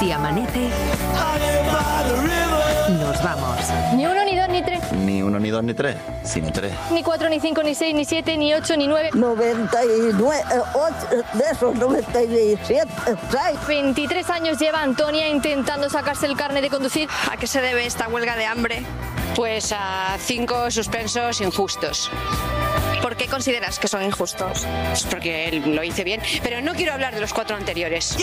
Si amanece, nos vamos. Ni uno, ni dos, ni tres. Ni uno, ni dos, ni tres, sino tres. Ni cuatro, ni cinco, ni seis, ni siete, ni ocho, ni nueve. 99, 8 de esos 97, 23 años lleva Antonia intentando sacarse el carnet de conducir. ¿A qué se debe esta huelga de hambre? Pues a 5 suspensos injustos. ¿Por qué consideras que son injustos? Pues porque él lo hice bien, pero no quiero hablar de los 4 anteriores.